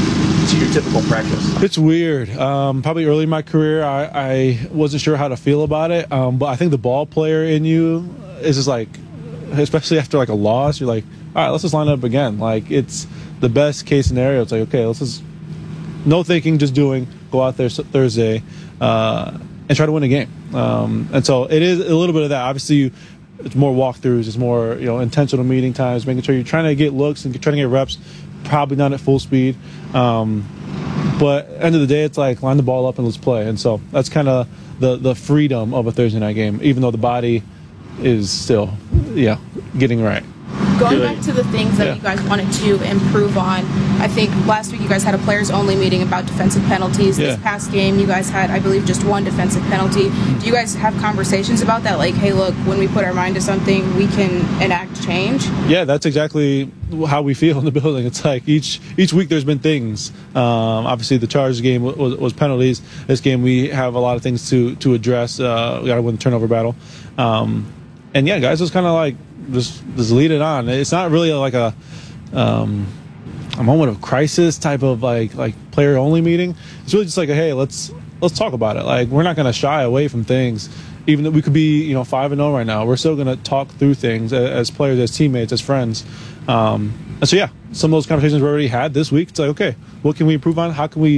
to your typical practice? It's weird. Um, probably early in my career, I, I wasn't sure how to feel about it. Um, but I think the ball player in you is just like, especially after like a loss, you're like, all right, let's just line up again. Like it's the best case scenario. It's like, okay, let's just no thinking, just doing. Go out there Thursday uh, and try to win a game. Um, and so it is a little bit of that. Obviously, you, it's more walkthroughs, it's more you know intentional meeting times, making sure you're trying to get looks and trying to get reps. Probably not at full speed, um, but end of the day, it's like line the ball up and let's play. And so that's kind of the the freedom of a Thursday night game, even though the body is still yeah getting right. Going back to the things that Yeah. you guys wanted to improve on, I think last week you guys had a players-only meeting about defensive penalties. Yeah. This past game, you guys had, I believe, just one defensive penalty. Do you guys have conversations about that? Like, hey, look, when we put our mind to something, we can enact change? Yeah, that's exactly how we feel in the building. It's like each each week there's been things. Um, obviously, the Chargers game was, was penalties. This game we have a lot of things to to address. Uh, we got to win the turnover battle. Um, and yeah, guys, it's kind of like just just lead it on. It's not really like a um, a moment of crisis type of like like player only meeting. It's really just like a, hey, let's let's talk about it. Like we're not going to shy away from things. Even though we could be, you know, five and zero right now, we're still going to talk through things as, as players, as teammates, as friends. Um, and so, yeah, some of those conversations we already had this week. It's like, okay, what can we improve on? How can we,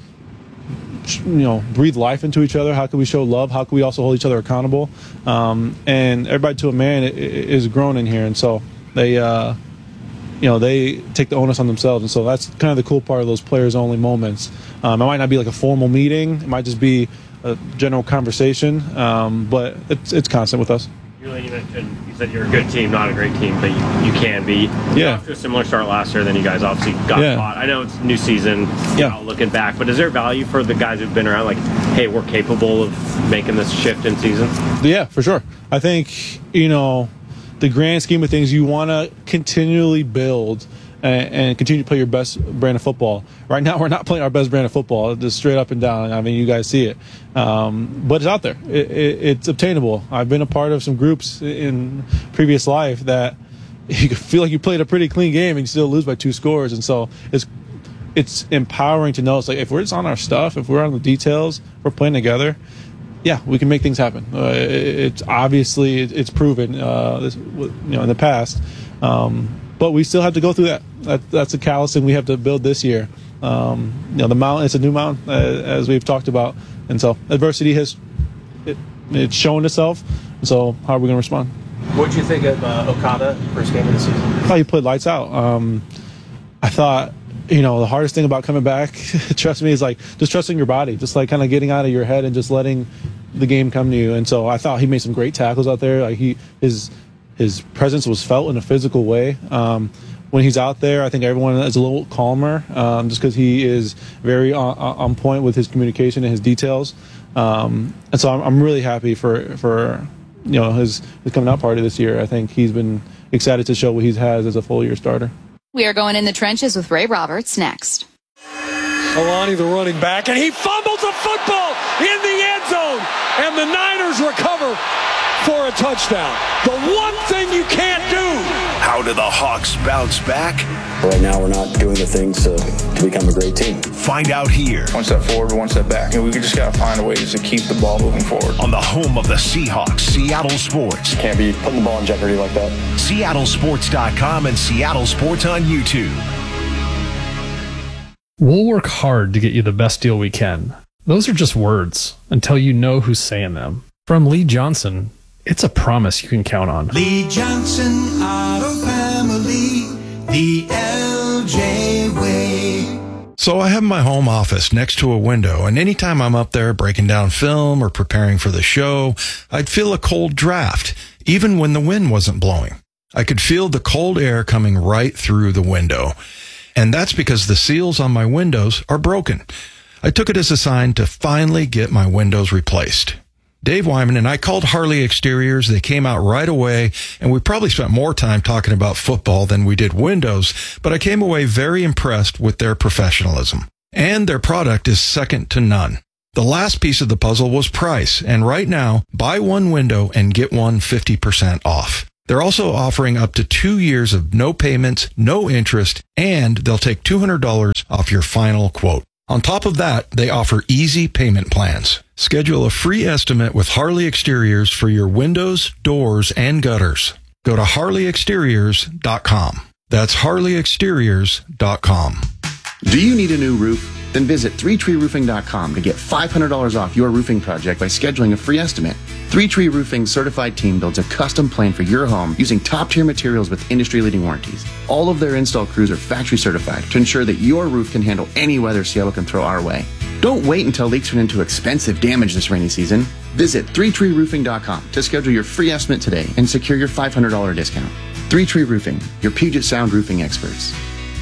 you know, breathe life into each other? How can we show love? How can we also hold each other accountable? Um, and everybody to a man is grown in here, and so they, uh, you know, they take the onus on themselves, and so that's kind of the cool part of those players-only moments. Um, it might not be like a formal meeting; it might just be a general conversation, um, but it's it's constant with us. Julian, you mentioned you said you're a good team, not a great team, but you, you can be. Yeah. After a similar start last year, then you guys obviously got Yeah. caught. I know it's a new season, Yeah. now looking back, but is there value for the guys who've been around? Like, hey, we're capable of making this shift in season. Yeah, for sure. I think, you know, the grand scheme of things, you want to continually build and, and continue to play your best brand of football. Right now, we're not playing our best brand of football, just straight up and down. I mean, you guys see it. Um, but it's out there. It, it, it's obtainable. I've been a part of some groups in previous life that you could feel like you played a pretty clean game and you still lose by two scores. And so it's it's empowering to know it's like if we're just on our stuff, if we're on the details, we're playing together, yeah, we can make things happen. Uh, it, it's obviously it, it's proven uh, this, you know in the past, um, but we still have to go through that. that that's a callousing we have to build this year. Um, you know, the mountain, it's a new mountain, uh, as we've talked about, and so adversity has it, it's shown itself. So how are we going to respond? What did you think of uh, Okada first game of the season? I thought he played lights out. Um, I thought, you know, the hardest thing about coming back, trust me, is like just trusting your body, just like kind of getting out of your head and just letting the game come to you. And so I thought he made some great tackles out there. Like he, his, his presence was felt in a physical way. Um, when he's out there, I think everyone is a little calmer, um, just because he is very on, on point with his communication and his details. Um, and so I'm, I'm really happy for for you know his his coming out party this year. I think he's been excited to show what he has as a full year starter. We are going in the trenches with Ray Roberts next. Alani, the running back, and he fumbles the football in the end zone, and the Niners recover for a touchdown. The one thing you can't do. How do the Hawks bounce back? Right now, we're not doing the things to, to become a great team. Find out here. One step forward, one step back. And we just got to find ways to keep the ball moving forward. On the home of the Seahawks, Seattle Sports. Can't be putting the ball in jeopardy like that. Seattle Sports dot com and Seattle Sports on YouTube. We'll work hard to get you the best deal we can. Those are just words until you know who's saying them. From Lee Johnson, it's a promise you can count on. Lee Johnson Auto Family, the L J way. So I have my home office next to a window, and anytime I'm up there breaking down film or preparing for the show, I'd feel a cold draft, even when the wind wasn't blowing. I could feel the cold air coming right through the window. And that's because the seals on my windows are broken. I took it as a sign to finally get my windows replaced. Dave Wyman and I called Harley Exteriors. They came out right away, and we probably spent more time talking about football than we did windows, but I came away very impressed with their professionalism. And their product is second to none. The last piece of the puzzle was price, and right now, buy one window and get one fifty percent off. They're also offering up to two years of no payments, no interest, and they'll take two hundred dollars off your final quote. On top of that, they offer easy payment plans. Schedule a free estimate with Harley Exteriors for your windows, doors, and gutters. Go to harley exteriors dot com. That's harley exteriors dot com. Do you need a new roof? Then visit three tree roofing dot com to get five hundred dollars off your roofing project by scheduling a free estimate. three tree Roofing's certified team builds a custom plan for your home using top-tier materials with industry-leading warranties. All of their install crews are factory certified to ensure that your roof can handle any weather Seattle can throw our way. Don't wait until leaks turn into expensive damage this rainy season. Visit three tree roofing dot com to schedule your free estimate today and secure your five hundred dollars discount. three tree Roofing, your Puget Sound roofing experts.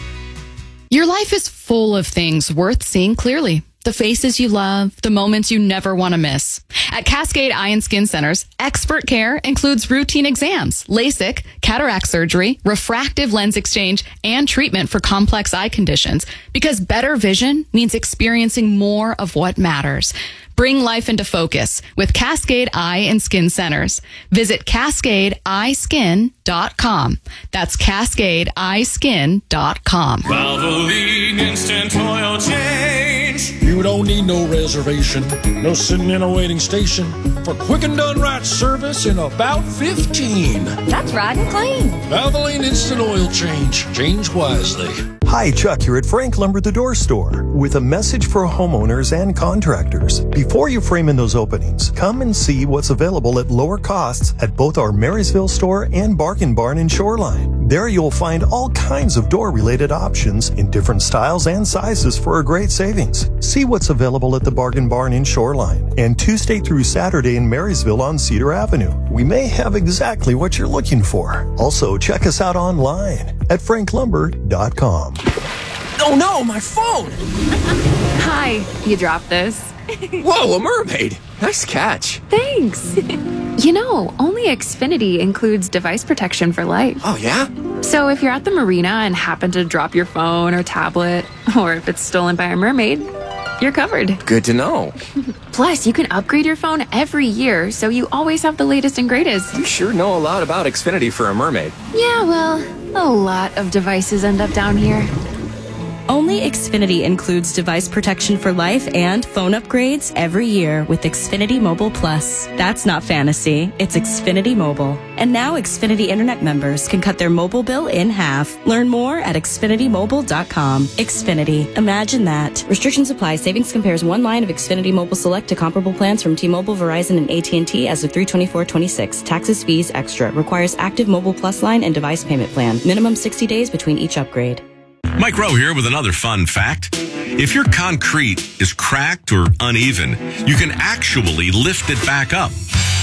Your life is full of things worth seeing clearly. The faces you love, the moments you never want to miss. At Cascade Eye and Skin Centers, expert care includes routine exams, LASIK, cataract surgery, refractive lens exchange, and treatment for complex eye conditions. Because better vision means experiencing more of what matters. Bring life into focus with Cascade Eye and Skin Centers. Visit cascade eye skin dot com. That's cascade eye skin dot com. Valvoline Instant Oil Change. You don't need no reservation, no sitting in a waiting station for quick and done right service in about fifteen. That's right and clean. Valvoline Instant Oil Change. Change wisely. Hi, Chuck here at Frank Lumber The Door Store with a message for homeowners and contractors. Before you frame in those openings, come and see what's available at lower costs at both our Marysville store and Bargain Barn in Shoreline. There you'll find all kinds of door-related options in different styles and sizes for a great savings. See what's available at the Bargain Barn in Shoreline and Tuesday through Saturday in Marysville on Cedar Avenue. We may have exactly what you're looking for. Also, check us out online at frank lumber dot com. Oh no, my phone! Hi, you dropped this. Whoa, a mermaid! Nice catch. Thanks. You know, only Xfinity includes device protection for life. Oh, yeah? So if you're at the marina and happen to drop your phone or tablet, or if it's stolen by a mermaid, you're covered. Good to know. Plus, you can upgrade your phone every year, so you always have the latest and greatest. You sure know a lot about Xfinity for a mermaid. Yeah, well, a lot of devices end up down here. Only Xfinity includes device protection for life and phone upgrades every year with Xfinity Mobile Plus. That's not fantasy, it's Xfinity Mobile. And now Xfinity Internet members can cut their mobile bill in half. Learn more at xfinity mobile dot com. Xfinity, imagine that. Restrictions apply. Savings compares one line of Xfinity Mobile Select to comparable plans from T-Mobile, Verizon, and A T and T as of three twenty-four twenty-six. Taxes, fees, extra. Requires active Mobile Plus line and device payment plan. Minimum sixty days between each upgrade. Mike Rowe here with another fun fact. If your concrete is cracked or uneven, you can actually lift it back up.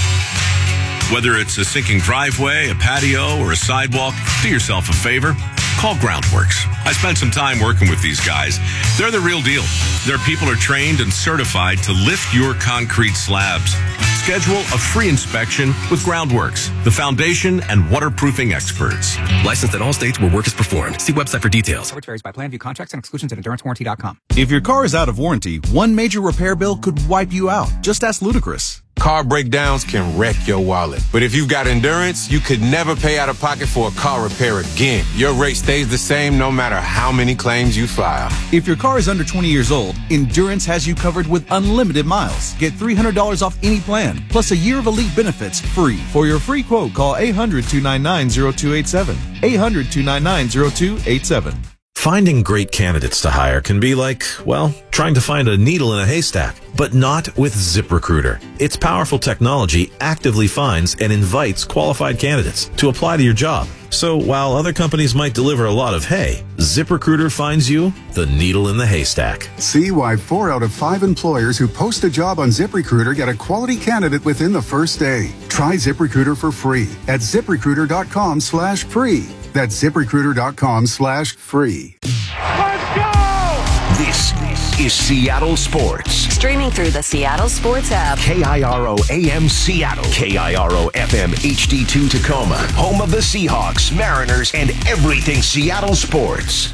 Whether it's a sinking driveway, a patio, or a sidewalk, do yourself a favor. Call Groundworks. I spent some time working with these guys. They're the real deal. Their people are trained and certified to lift your concrete slabs. Schedule a free inspection with Groundworks, the foundation and waterproofing experts. Licensed in all states where work is performed. See website for details. Coverage varies by plan, view contracts and exclusions at endurance warranty dot com. If your car is out of warranty, one major repair bill could wipe you out. Just ask Ludacris. Car breakdowns can wreck your wallet. But if you've got Endurance, you could never pay out of pocket for a car repair again. Your rate stays the same no matter how many claims you file. If your car is under twenty years old, Endurance has you covered with unlimited miles. Get three hundred dollars off any plan, plus a year of elite benefits free. For your free quote, call eight hundred, two nine nine, zero two eight seven. eight hundred, two nine nine, zero two eight seven. Finding great candidates to hire can be like, well, trying to find a needle in a haystack, but not with ZipRecruiter. Its powerful technology actively finds and invites qualified candidates to apply to your job. So while other companies might deliver a lot of hay, ZipRecruiter finds you the needle in the haystack. See why four out of five employers who post a job on ZipRecruiter get a quality candidate within the first day. Try ZipRecruiter for free at ZipRecruiter.com slash free. That's ZipRecruiter.com slash free. Let's go! This is Seattle Sports. Streaming through the Seattle Sports app. K I R O A M Seattle. K I R O F M H D two Tacoma. Home of the Seahawks, Mariners, and everything Seattle sports.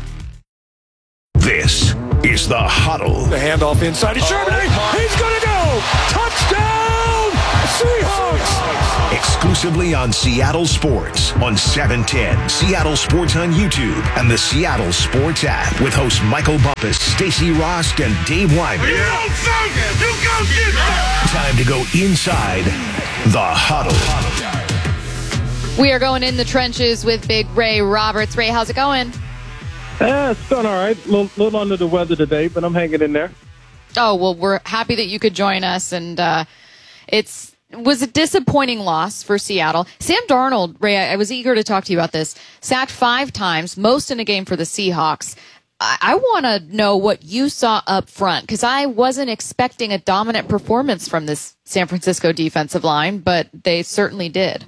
This is The Huddle. The handoff inside. It's Sherman. He's going to go. Touchdown, Seahawks. Exclusively on Seattle Sports on seven ten, Seattle Sports on YouTube, and the Seattle Sports app with hosts Michael Bumpus, Stacey Rosk, and Dave Wyman. You don't suck it. You go get it. Time to go inside The Huddle. We are going in the trenches with Big Ray Roberts. Ray, how's it going? Eh, it's going all right. A little, little under the weather today, but I'm hanging in there. Oh, well, we're happy that you could join us, and uh, it's was a disappointing loss for Seattle. Sam Darnold, Ray, I was eager to talk to you about this, sacked five times, most in a game for the Seahawks. I, I want to know what you saw up front, because I wasn't expecting a dominant performance from this San Francisco defensive line, but they certainly did.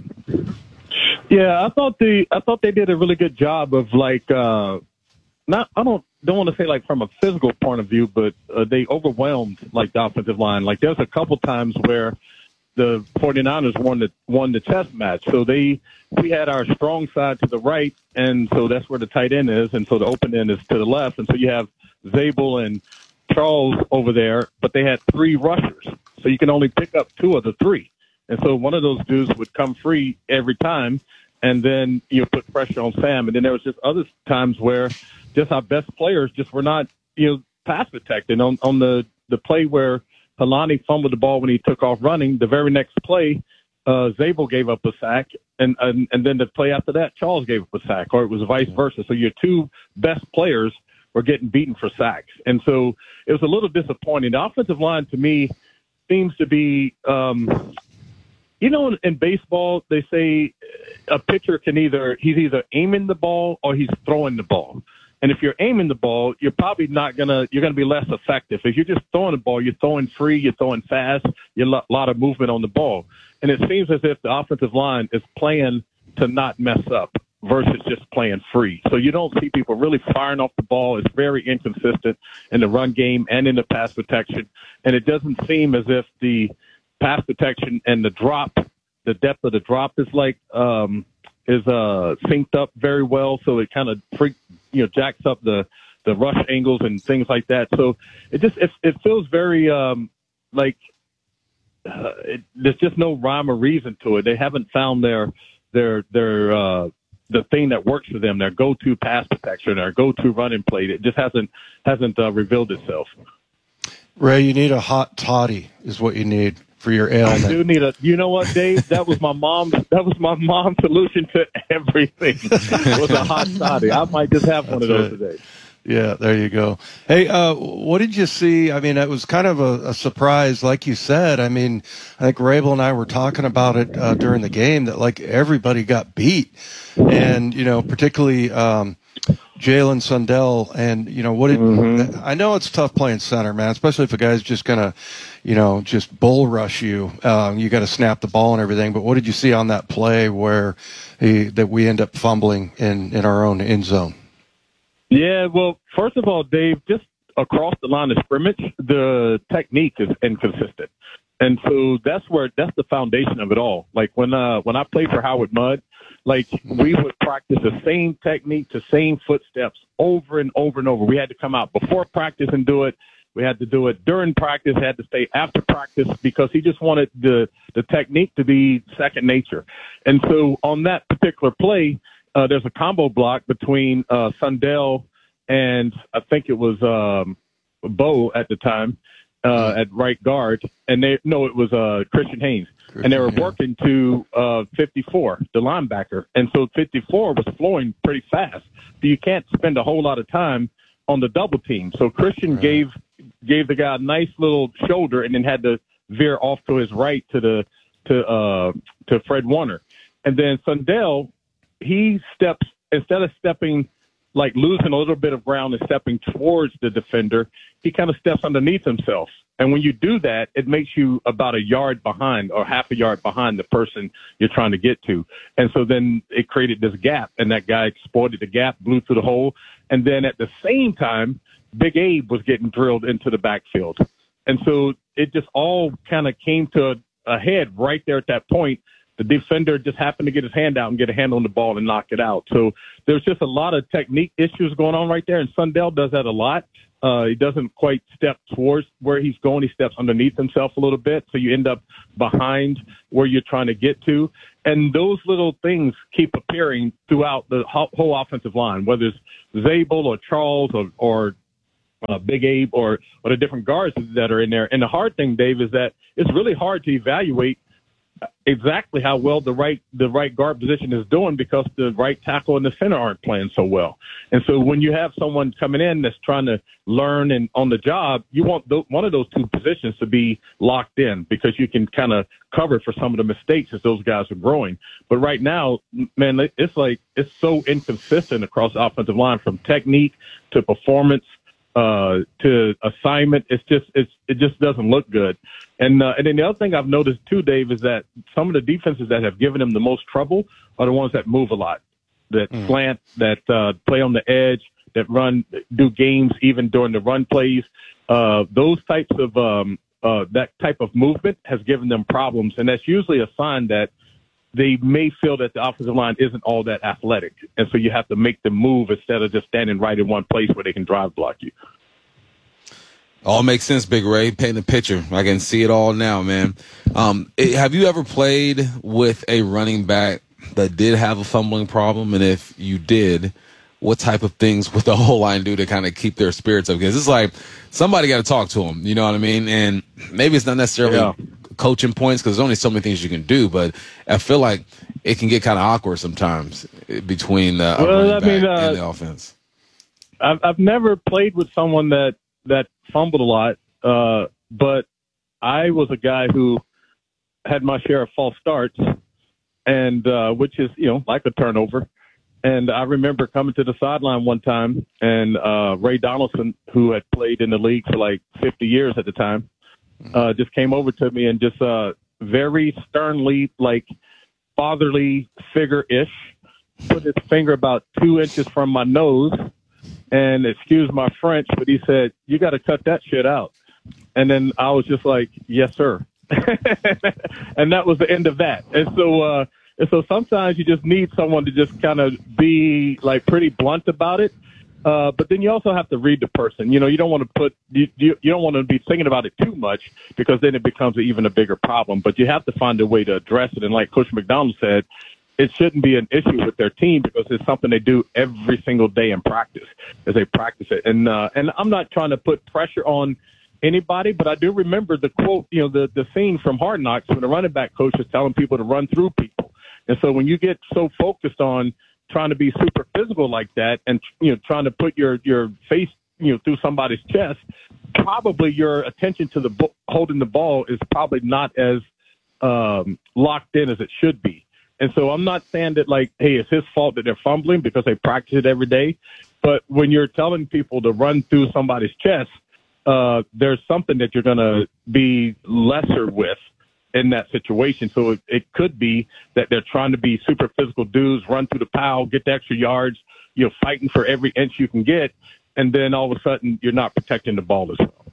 Yeah, I thought the I thought they did a really good job of like uh, not I don't don't want to say like from a physical point of view, but uh, they overwhelmed like the offensive line. Like there's a couple times where the 49ers won the won the chess match. So they we had our strong side to the right, and so that's where the tight end is, and so the open end is to the left, and so you have Zabel and Charles over there, but they had three rushers, so you can only pick up two of the three, and so one of those dudes would come free every time, and then you put pressure on Sam, and then there was just other times where just our best players just were not you know pass protected on on the the play where Kalani fumbled the ball when he took off running. The very next play, uh, Zabel gave up a sack, and, and and then the play after that, Charles gave up a sack, or it was vice versa. So your two best players were getting beaten for sacks. And so it was a little disappointing. The offensive line, to me, seems to be, um, you know, in, in baseball, they say a pitcher can either, he's either aiming the ball or he's throwing the ball. And if you're aiming the ball, you're probably not going to, you're going to be less effective. If you're just throwing the ball, you're throwing free, you're throwing fast, you're a lot of movement on the ball. And it seems as if the offensive line is playing to not mess up versus just playing free. So you don't see people really firing off the ball. It's very inconsistent in the run game and in the pass protection. And it doesn't seem as if the pass protection and the drop, the depth of the drop is like, um, is uh, synced up very well. So it kind of freak, you know, jacks up the, the rush angles and things like that. So it just, it, it feels very um, like uh, it, there's just no rhyme or reason to it. They haven't found their, their, their, uh, the thing that works for them, their go-to pass protection, their go-to running play. It just hasn't, hasn't uh, revealed itself. Ray, you need a hot toddy is what you need for your ailment. I do need a, you know what, Dave? That was my mom's, that was my mom's solution to everything. It was a hot toddy. I might just have one That's of those right. today. Yeah, there you go. Hey, uh, what did you see? I mean, it was kind of a, a surprise, like you said. I mean, I think Rabel and I were talking about it uh, during the game that like everybody got beat, and you know, particularly um, Jalen Sundell. And you know, what did mm-hmm. I know? It's tough playing center, man, especially if a guy's just gonna, you know, just bull rush you. Um, you got to snap the ball and everything. But what did you see on that play where he, that we end up fumbling in in our own end zone? Yeah, well, first of all, Dave, just across the line of scrimmage, the technique is inconsistent. And so that's where, that's the foundation of it all. Like when, uh, when I played for Howard Mudd, like we would practice the same technique, the same footsteps over and over and over. We had to come out before practice and do it. We had to do it during practice, had to stay after practice because he just wanted the, the technique to be second nature. And so on that particular play, Uh, there's a combo block between uh, Sundell and I think it was um, Bo at the time. uh, at right guard, and they no, it was uh, Christian Haynes, Christian and they were Haynes. working to uh, fifty-four, the linebacker, and so fifty-four was flowing pretty fast. So you can't spend a whole lot of time on the double team. So Christian right. gave gave the guy a nice little shoulder, and then had to veer off to his right to the to uh, to Fred Warner, and then Sundell, he steps instead of stepping. Like losing a little bit of ground and stepping towards the defender, he kind of steps underneath himself. And when you do that, it makes you about a yard behind or half a yard behind the person you're trying to get to. And so then it created this gap, and that guy exploited the gap, blew through the hole. And then at the same time, Big Abe was getting drilled into the backfield. And so it just all kind of came to a, a head right there at that point. The defender just happened to get his hand out and get a hand on the ball and knock it out. So there's just a lot of technique issues going on right there, and Sundell does that a lot. Uh, he doesn't quite step towards where he's going. He steps underneath himself a little bit, so you end up behind where you're trying to get to. And those little things keep appearing throughout the whole offensive line, whether it's Zabel or Charles or, or uh, Big Abe or, or the different guards that are in there. And the hard thing, Dave, is that it's really hard to evaluate exactly how well the right the right guard position is doing because the right tackle and the center aren't playing so well. And so when you have someone coming in that's trying to learn and on the job, you want th- one of those two positions to be locked in because you can kind of cover for some of the mistakes as those guys are growing. But right now, man, it's like it's so inconsistent across the offensive line from technique to performance uh, to assignment. It's just it's it just doesn't look good. And uh, and then the other thing I've noticed too, Dave, is that some of the defenses that have given them the most trouble are the ones that move a lot, that mm. slant, that uh, play on the edge, that run, do games even during the run plays. Uh, those types of um, uh, that type of movement has given them problems, and that's usually a sign that they may feel that the offensive line isn't all that athletic, and so you have to make them move instead of just standing right in one place where they can drive block you. All makes sense, Big Ray. Paint the picture. I can see it all now, man. Um, it, have you ever played with a running back that did have a fumbling problem? And if you did, what type of things would the whole line do to kind of keep their spirits up? Because it's like somebody got to talk to them, you know what I mean? And maybe it's not necessarily yeah. coaching points because there's only so many things you can do, but I feel like it can get kind of awkward sometimes between the well, running I back mean, uh, and the offense. I've, I've never played with someone that, that fumbled a lot, uh, but I was a guy who had my share of false starts, and uh, which is, you know, like a turnover. And I remember coming to the sideline one time, and uh, Ray Donaldson, who had played in the league for like fifty years at the time, uh, just came over to me and just uh, very sternly, like fatherly figure-ish, put his finger about two inches from my nose, and excuse my French, but he said, "You got to cut that shit out." And then I was just like, "Yes, sir." And that was the end of that. And so, uh, and so sometimes you just need someone to just kind of be like pretty blunt about it. Uh, but then you also have to read the person. You know, you don't want to put, you, you, you don't want to be thinking about it too much because then it becomes even a bigger problem. But you have to find a way to address it. And like Coach McDonald said, it shouldn't be an issue with their team because it's something they do every single day in practice as they practice it. And, uh, and I'm not trying to put pressure on anybody, but I do remember the quote, you know, the, the scene from Hard Knocks when the running back coach is telling people to run through people. And so when you get so focused on trying to be super physical like that and, you know, trying to put your, your face, you know, through somebody's chest, probably your attention to the bo- holding the ball is probably not as um, locked in as it should be. And so I'm not saying that, like, hey, it's his fault that they're fumbling because they practice it every day. But when you're telling people to run through somebody's chest, uh, there's something that you're going to be lesser with in that situation. So it, it could be that they're trying to be super physical dudes, run through the pile, get the extra yards, you're fighting for every inch you can get, and then all of a sudden you're not protecting the ball as well.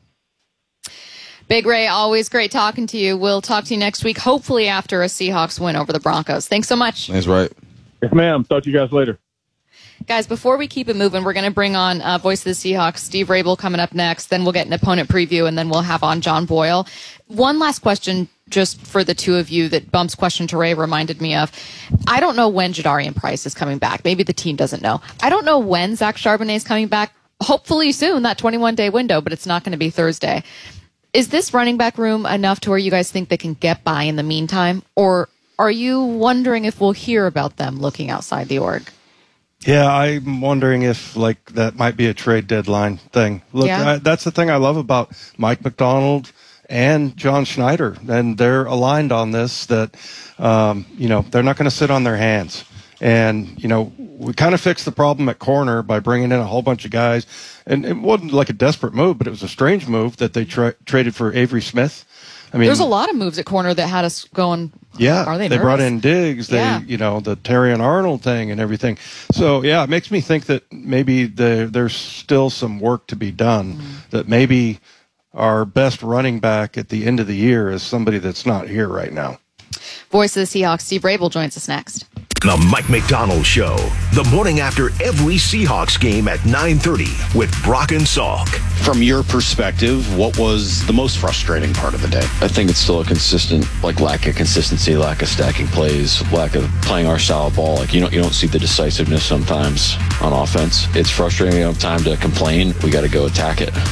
Big Ray, always great talking to you. We'll talk to you next week, hopefully after a Seahawks win over the Broncos. Thanks so much. That's right. Yes, ma'am. Talk to you guys later. Guys, before we keep it moving, we're going to bring on uh, Voice of the Seahawks, Steve Rabel, coming up next. Then we'll get an opponent preview, and then we'll have on John Boyle. One last question just for the two of you that Bump's question to Ray reminded me of. I don't know when Jadarian Price is coming back. Maybe the team doesn't know. I don't know when Zach Charbonnet is coming back. Hopefully soon, that twenty-one day window, but it's not going to be Thursday. Is this running back room enough to where you guys think they can get by in the meantime? Or are you wondering if we'll hear about them looking outside the org? Yeah, I'm wondering if like that might be a trade deadline thing. Look, Yeah. I, that's the thing I love about Mike McDonald and John Schneider, and they're aligned on this. That um, you know they're not going to sit on their hands, and you know we kind of fixed the problem at corner by bringing in a whole bunch of guys, and it wasn't like a desperate move, but it was a strange move that they tra- traded for Avery Smith. I mean, There's a lot of moves at corner that had us going. Yeah, Are they they brought nervous? in Diggs. They, Yeah. you know, the Terry and Arnold thing and everything. So yeah, it makes me think that maybe the, there's still some work to be done. Mm-hmm. That maybe our best running back at the end of the year is somebody that's not here right now. Voice of the Seahawks, Steve Rabel, joins us next. The Mike McDonald Show, the morning after every Seahawks game at nine thirty with Brock and Salk. From your perspective, what was the most frustrating part of the day? I think it's still a consistent, like lack of consistency, lack of stacking plays, lack of playing our style of ball. Like you don't, you don't see the decisiveness sometimes on offense. It's frustrating. We don't have time to complain. We got to go attack it.